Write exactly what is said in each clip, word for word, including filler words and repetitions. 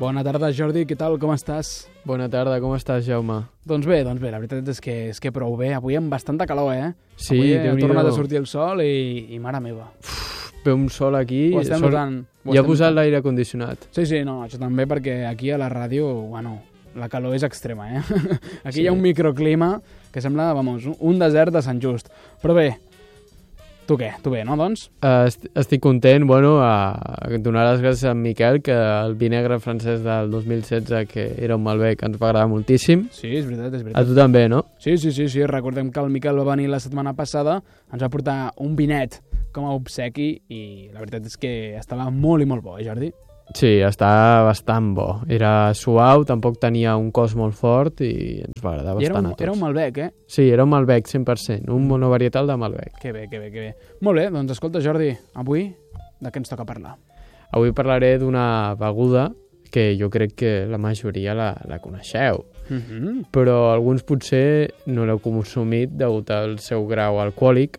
Bona tarda, Jordi, què tal, com estàs? Bona tarda, com estàs, Jaume? Doncs bé, doncs bé, la veritat és que, és que prou bé. Avui amb bastanta calor, eh? Sí, Avui ha Déu-n'hi-do. tornat a sortir el sol i, i mare meva. Ve un sol aquí... Ho estem sol... notant. Ho Ja ha estem posat notant. l'aire condicionat. Sí, sí, no, això també perquè aquí a la ràdio, bueno, la calor és extrema, eh? Aquí Sí. hi ha un microclima que sembla, vamos, un desert de Sant Just. Però bé, tu què? Tu bé, no, doncs? Uh, est estic content, bueno, a donar les gràcies a en Miquel, que el vinegre francès del dos mil setze, que era un Malbec, ens va agradar moltíssim. Sí, és veritat, és A veritat. tu també, no? Sí, sí, sí, sí, recordem que el Miquel va venir la setmana passada, ens va portar un vinet com a obsequi i la veritat és que estava molt i molt bo, eh, Jordi? Sí, està bastant bo. Era suau, tampoc tenia un cos molt fort i ens va agradar I era bastant un, a tots. era un Malbec, eh? Sí, era un Malbec cent per cent, un monovarietal de Malbec. Que bé, que bé, que bé. Molt bé, doncs escolta, Jordi, avui de què ens toca parlar? Avui parlaré d'una beguda que jo crec que la majoria la, la coneixeu, Mm -hmm. però alguns potser no l'heu consumit degut al seu grau alcohòlic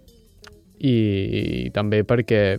i, i també perquè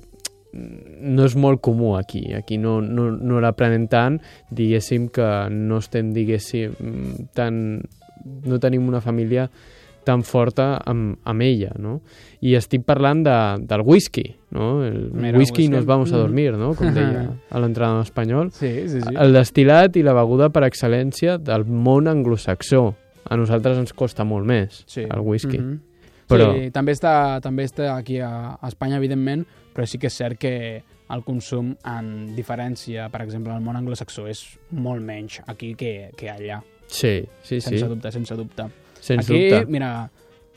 no és molt comú aquí. Aquí no, no, no l'aprenem tant, diguéssim que no estem, diguéssim, tan... no tenim una família tan forta amb, amb ella, no? I estic parlant de, del whisky, no? El Mira, whisky, whisky. nos vamos a Mm. dormir, no? Com deia a l'entrada en espanyol. Sí, sí, sí. El destil·lat i la beguda per excel·lència del món anglosaxó. A nosaltres ens costa molt més, Sí. el whisky. Mhm. Però- Sí, també està, també està aquí a, a Espanya, evidentment, però sí que és cert que el consum, en diferència, per exemple, al món anglosaxó, és molt menys aquí que, que allà. Sí, sí, sí, Sense dubte, sense dubte. sens aquí, dubte. mira,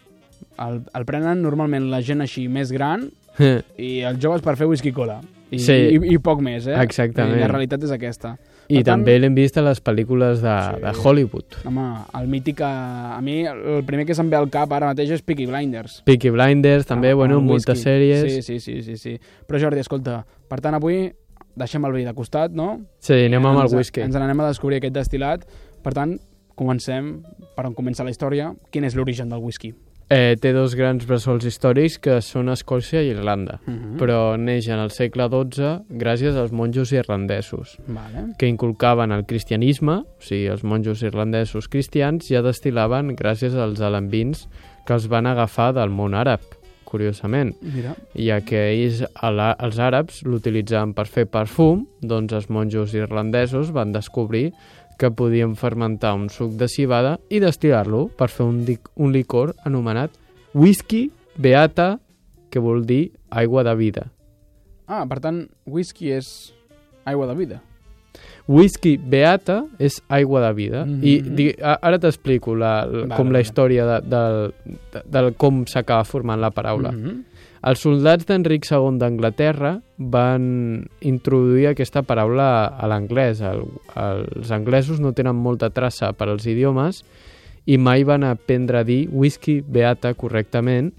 el, el prenen normalment la gent així més gran i els joves per fer whisky cola. I, Sí. i, i poc més, eh? Exactament. I la realitat és aquesta. I Per tant- també l'hem vist a les pel·lícules de, Sí. de Hollywood. Home, el mític... A, a mi el primer que se'm ve al cap ara mateix és Peaky Blinders. Peaky Blinders, també, Ah, bueno, el moltes whisky. sèries. Sí, sí, sí, sí, sí. Però Jordi, escolta, per tant avui deixem el vi de costat, no? Sí, anem amb ens, el whisky. Ens n'anem a descobrir aquest destil·lat. Per tant, comencem per on comença la història. Quin és l'origen del whisky? Eh, té dos grans bressols històrics que són Escòcia i Irlanda, Mhm. però neix en el segle dotze gràcies als monjos irlandesos, Vale. que inculcaven el cristianisme, o sigui, els monjos irlandesos cristians ja destil·laven gràcies als alambins que els van agafar del món àrab, curiosament, Mira. ja que ells, ala- els àrabs, l'utilitzaven per fer perfum, doncs els monjos irlandesos van descobrir que podien fermentar un suc de civada i destil·lar-lo per fer un, dic- un licor anomenat whisky beata, que vol dir aigua de vida. Ah, per tant, whisky és aigua de vida. Whisky beata és aigua de vida. Mhm. I di, a- ara t'explico la, la, Vale, com la vale. història de, de, de, de com s'acaba formant la paraula. Mhm. Els soldats d'Enric segon d'Anglaterra van introduir aquesta paraula a l'anglès. El, els anglesos no tenen molta traça per als idiomes i mai van aprendre a dir whisky beata correctament,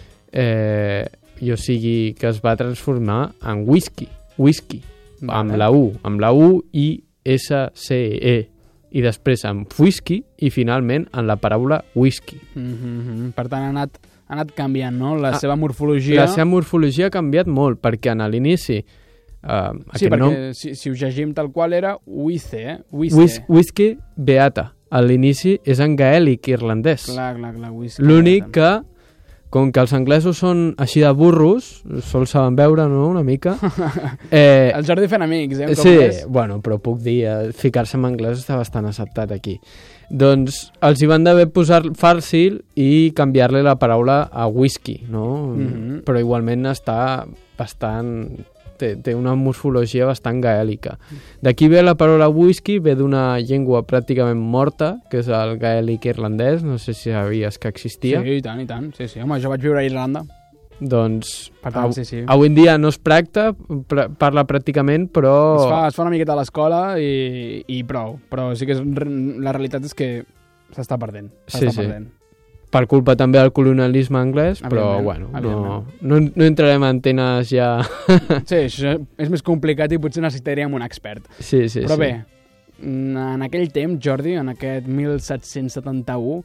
eh, i o sigui que es va transformar en whisky, whisky, Vale. amb la U, amb la U i S C E, i després amb whisky i finalment en la paraula whisky. Mhm. Per tant, ha anat, ha anat canviant, no?, la Ah, seva morfologia. La seva morfologia ha canviat molt, perquè en l'inici uh, Sí, aquest perquè nom, si, si ho llegim tal qual era Withe, eh? Withe. whis whisky beata. A l'inici és en gaèlic irlandès. Clar, clar, clar, whisky. L'únic que, com que els anglesos són així de burros, sols saben veure, no?, una mica. Eh, El Jordi fent amics, eh? Com sí, és? bueno, però puc dir, eh, ficar-se en anglès està bastant acceptat aquí. Doncs els hi van d'haver posat fàcil i canviar-li la paraula a whisky, no? Mhm. Però igualment està bastant... Té, té una morfologia bastant gaèlica. D'aquí ve la paraula whisky, ve d'una llengua pràcticament morta, que és el gaèlic irlandès, no sé si sabies que existia. Sí, i tant, i tant. Sí, sí, home, jo vaig viure a Irlanda. Doncs Per tant, av sí, sí. avui en dia no es practa, pr parla pràcticament, però... Es fa, es fa una miqueta a l'escola i, i prou. Però sí que és, la realitat és que s'està perdent. Sí, S'està sí. perdent. per culpa també del colonialisme anglès, però Evidentment, bueno, no, no, no entrarem en temes ja... Sí, això és més complicat i potser necessitaríem un expert. Sí, sí, Però sí. bé, en aquell temps, Jordi, en aquest mil set-cents setanta-u,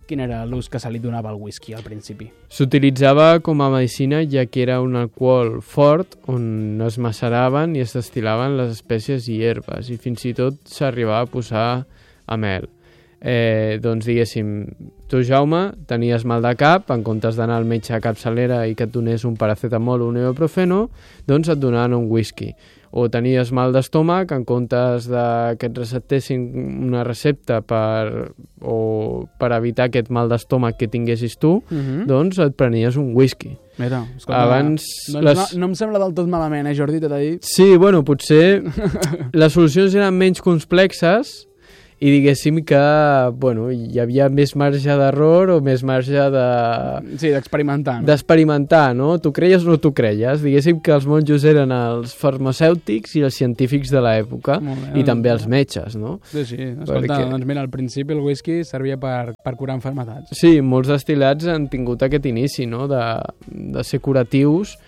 quin era l'ús que se li donava al whisky al principi? S'utilitzava com a medicina, ja que era un alcohol fort on es maceraven i es destil·laven les espècies i herbes, i fins i tot s'arribava a posar a mel. Eh, doncs diguéssim, tu, Jaume, tenies mal de cap, en comptes d'anar al metge a capçalera i que et donés un paracetamol o un ibuprofeno, doncs et donaven un whisky. O tenies mal d'estómac, en comptes de que et receptessin una recepta per, o per evitar aquest mal d'estómac que tinguessis tu, uh-huh. doncs et prenies un whisky. Mira, escolta, Abans, doncs les... no, no em sembla del tot malament, eh, Jordi, t'he de dir? Sí, bueno, potser les solucions eren menys complexes i diguéssim que, bueno, hi havia més marge d'error o més marge de... Sí, d'experimentar, no? D'experimentar, no? Tu creies o no tu creies? Diguéssim que els monjos eren els farmacèutics i els científics de l'època, i també els metges, no? Sí, sí. Escolta, Perquè... doncs mira, al principi el whisky servia per, per curar malalties. Sí, molts destil·lats han tingut aquest inici, no?, de, de ser curatius,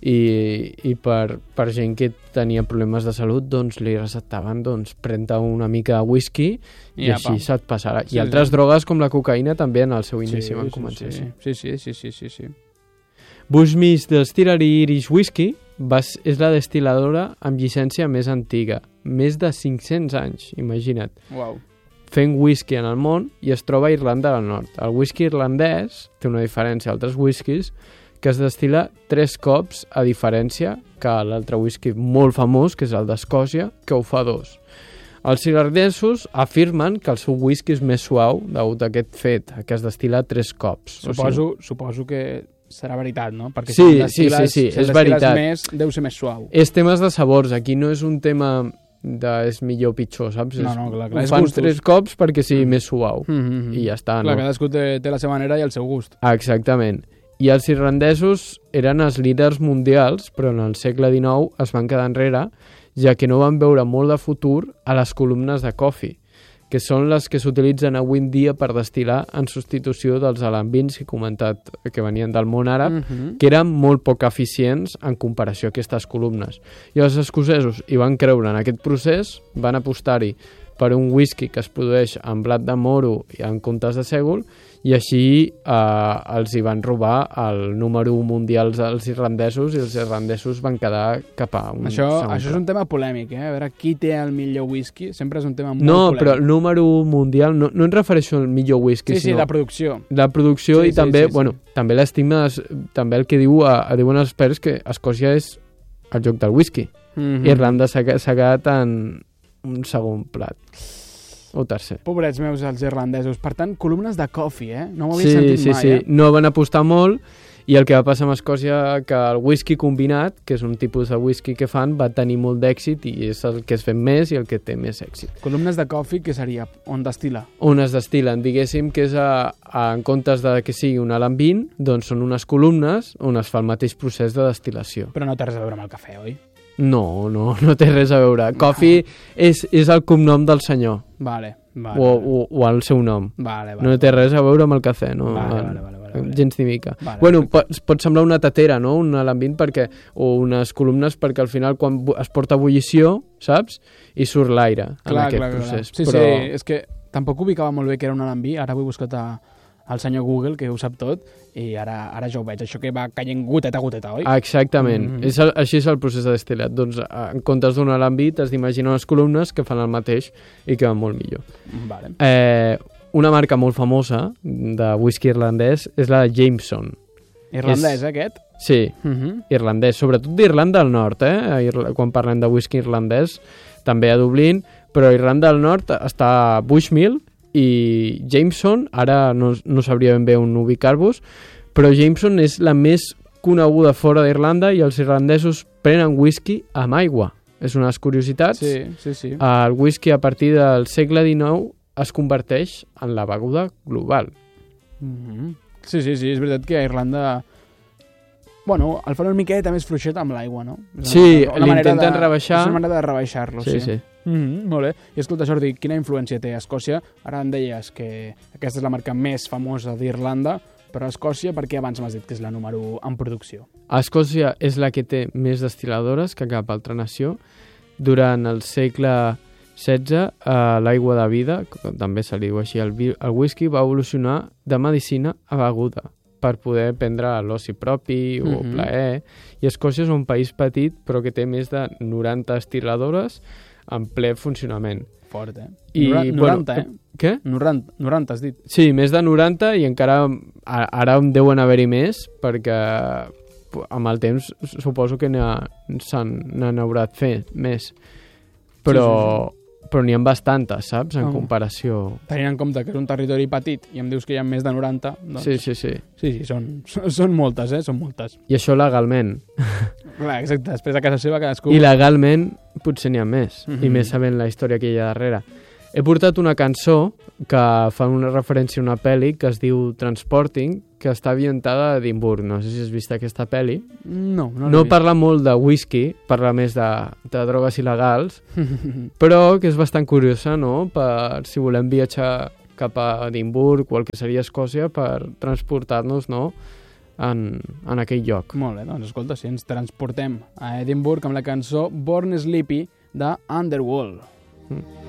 i, i per, per gent que tenia problemes de salut, doncs li receptaven, doncs, pren-te una mica de whisky i, i així se't passarà. Sí, I altres sí. drogues com la cocaïna també en el seu inici sí, van començar. Sí, sí, sí, sí, sí, sí, sí. Bushmills Distillery Irish Whisky va, és la destil·ladora amb llicència més antiga, més de cinc-cents anys, imagina't. Uau. Fent whisky en el món, i es troba a Irlanda del Nord. El whisky irlandès té una diferència a altres whiskies, que es destil·la tres cops, a diferència que l'altre whisky molt famós, que és el d'Escòcia, que ho fa dos. Els irlandesos afirmen que el seu whisky és més suau degut a aquest fet, que es destil·la tres cops. Suposo, o sigui... suposo que serà veritat, no? Perquè sí, si sí, sí, sí, si és veritat. Més, deu ser més suau. És temes de sabors, aquí no és un tema de és millor o pitjor, saps? No, no, clar, clar. Ho fan tres cops perquè sigui més suau, mm-hmm. i ja està, clar, no? Cadascú té, té la seva manera i el seu gust. Ah, exactament. I els irlandesos eren els líders mundials, però en el segle dinou es van quedar enrere, ja que no van veure molt de futur a les columnes de coffee, que són les que s'utilitzen avui en dia per destil·lar en substitució dels alambins que he comentat, que venien del món àrab, uh-huh. que eren molt poc eficients en comparació a aquestes columnes. I els escocesos hi van creure en aquest procés, van apostar-hi per un whisky que es produeix amb blat de moro i en comptes de sègol, i així eh, els hi van robar el número un mundial als irlandesos, i els irlandesos van quedar cap a un això, segon. Això és un tema polèmic, eh? A veure qui té el millor whisky, sempre és un tema molt no, polèmic. No, però el número un mundial, no, no em refereixo al millor whisky, sí, sinó... Sí, la producció. La producció, sí, i sí, també, sí, sí, bueno, sí. també l'estima, també el que diu, a, a diuen els experts, que Escòcia és el joc del whisky. Mm-hmm. Irlanda s'ha quedat en un segon plat. O tercer. Pobrets meus, els irlandesos. Per tant, columnes de coffee, eh? No ho havia sí, sentit sí, mai, sí. eh? No van apostar molt, i el que va passar amb Escòcia, que el whisky combinat, que és un tipus de whisky que fan, va tenir molt d'èxit, i és el que es ven més i el que té més èxit. Columnes de coffee, què seria? On destil·la? On es destil·len, diguéssim que és a, a, en comptes de que sigui un alambin, doncs són unes columnes on es fa el mateix procés de destil·lació. Però no té res a veure amb el cafè, oi? No, no, no té res a veure. Coffee és, és el cognom del senyor. Vale, vale. O, o, o el seu nom. Vale, vale. No té res a veure amb el cafè, no? Vale, vale, vale, vale, vale. Gens ni mica. Vale, bueno, pot, pot semblar una tatera, no? Un alambin, perquè, o unes columnes, perquè al final quan es porta a ebullició, saps? I surt l'aire en clar, aquest clar, procés. Clar. Sí, però... sí, és que tampoc ubicava molt bé que era un alambí, ara ho he buscat a, al senyor Google, que ho sap tot, i ara, ara ja ho veig, això que va caient goteta a goteta, oi? Ah, exactament, mm-hmm. és el, així és el procés de destil·lat. Doncs en comptes d'un alambí t'has d'imaginar unes columnes que fan el mateix i que van molt millor. Vale. Eh, una marca molt famosa de whisky irlandès és la de Jameson. Irlandès, és... eh, aquest? Sí, mm-hmm. irlandès, sobretot d'Irlanda del Nord, eh? Quan parlem de whisky irlandès, també a Dublín, però a Irlanda del Nord està Bushmill i Jameson, ara no, no sabria ben bé on ubicar-vos, però Jameson és la més coneguda fora d'Irlanda, i els irlandesos prenen whisky amb aigua. És unes curiositats. Sí, sí, sí. El whisky a partir del segle dinou es converteix en la beguda global. Mm-hmm. Sí, sí, sí, és veritat que a Irlanda... Bueno, el fan una miqueta més fluixet amb l'aigua, no? Sí, l'intenten rebaixar. És una manera de rebaixar-lo, sí. Sí, sí. Mm-hmm, molt bé. I escolta, Jordi, quina influència té Escòcia? Ara em deies que aquesta és la marca més famosa d'Irlanda, però Escòcia, per què abans m'has dit que és la número u en producció? Escòcia és la que té més destil·ladores que cap altra nació. Durant el segle setze, eh, l'aigua de vida, que també se li diu així, el, vi- el whisky va evolucionar de medicina a beguda per poder prendre l'oci propi o Mhm. plaer. I Escòcia és un país petit però que té més de noranta estiladores en ple funcionament. Fort, eh? I, Nora- noranta, bueno, eh? Què? noranta, noranta has dit. Sí, més de noranta i encara a- ara en deuen haver-hi més perquè p- amb el temps suposo que n'ha- s'han n'han haurat fer més. Però, Sí, però n'hi ha bastantes, saps? En Ah. comparació... Tenint en compte que és un territori petit i em dius que hi ha més de noranta, doncs... Sí, sí, sí. Sí, sí, són, són moltes, eh? Són moltes. I això legalment. Clar, exacte, després a casa seva cadascú... I legalment potser n'hi ha més. Mhm. I més sabent la història que hi ha darrere. He portat una cançó que fa una referència a una pel·li que es diu Transporting, que està ambientada a Edimburg. No sé si has vist aquesta pel·li. No, no, No l'he parla molt de whisky, parla més de, de drogues il·legals, vist. però que és bastant curiosa, no?, per si volem viatjar cap a Edimburg o el que seria Escòcia per transportar-nos, no?, en, en aquell lloc. Molt bé, doncs escolta, si ens transportem a Edimburg amb la cançó Born Sleepy de Underworld. Mm.